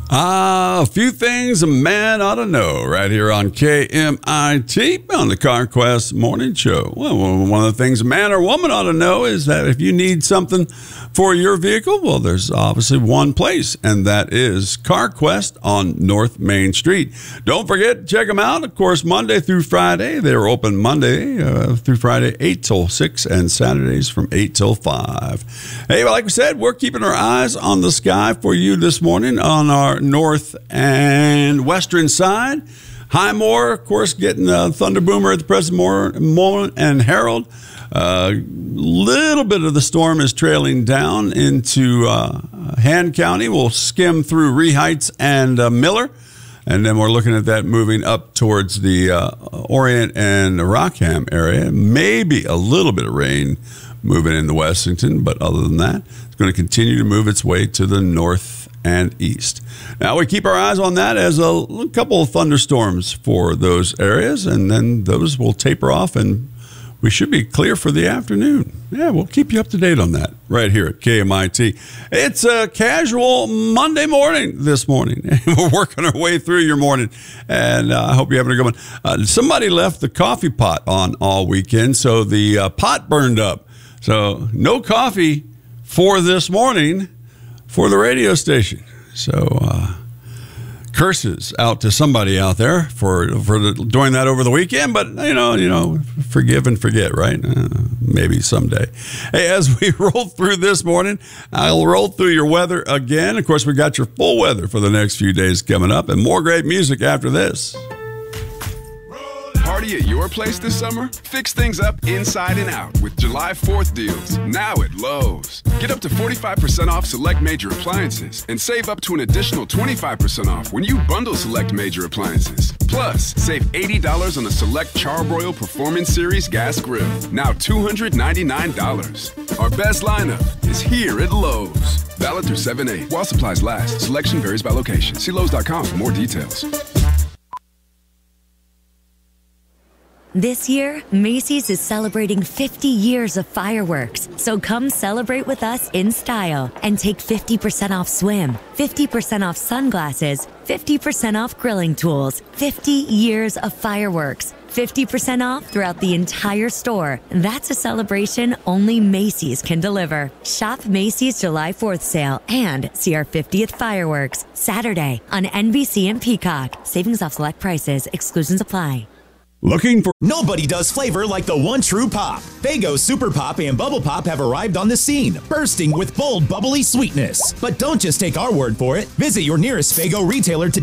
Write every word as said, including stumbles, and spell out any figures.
Ah, a few things a man ought to know right here on K M I T on the CarQuest Morning Show. Well, one of the things a man or woman ought to know is that if you need something for your vehicle, well, there's obviously one place, and that is CarQuest on North Main Street. Don't forget, check them out. Of course, Monday through Friday. They're open Monday uh, through Friday, eight till six, and Saturdays from eight till five. Hey, well, like we said, we're keeping our eyes on the sky for you this morning on our north and western side. Highmore, of course, getting a Thunder Boomer at the present moment, and Harold. A uh, little bit of the storm is trailing down into uh, Han County. We'll skim through Ree Heights and uh, Miller, and then we're looking at that moving up towards the uh, Orient and Rockham area. Maybe a little bit of rain moving into Wessington, but other than that, it's going to continue to move its way to the north and east. Now, we keep our eyes on that as a couple of thunderstorms for those areas, and then those will taper off, and we should be clear for the afternoon. Yeah, we'll keep you up to date on that right here at K M I T. It's a casual Monday morning this morning. We're working our way through your morning, and uh, I hope you're having a good one. Uh, somebody left the coffee pot on all weekend, so the uh, pot burned up. So no coffee for this morning for the radio station. So uh, curses out to somebody out there for for the, doing that over the weekend. But you know, you know, forgive and forget, right? Uh, maybe someday. Hey, as we roll through this morning, I'll roll through your weather again. Of course, we got your full weather for the next few days coming up, and more great music after this. Party at your place this summer? Fix things up inside and out with July fourth deals, now at Lowe's. Get up to forty-five percent off select major appliances and save up to an additional twenty-five percent off when you bundle select major appliances. Plus, save eighty dollars on a select Charbroil Performance Series gas grill, now two hundred ninety-nine dollars. Our best lineup is here at Lowe's. Valid through seven eight while supplies last. Selection varies by location. See Lowe's dot com for more details. This year, Macy's is celebrating fifty years of fireworks, so come celebrate with us in style and take fifty percent off swim, fifty percent off sunglasses, fifty percent off grilling tools, fifty years of fireworks, fifty percent off throughout the entire store. That's a celebration only Macy's can deliver. Shop Macy's July fourth sale and see our fiftieth fireworks Saturday on N B C and Peacock. Savings off select prices. Exclusions apply. Looking for... Nobody does flavor like the one true pop. Faygo Super Pop and Bubble Pop have arrived on the scene, bursting with bold, bubbly sweetness. But don't just take our word for it. Visit your nearest Faygo retailer today.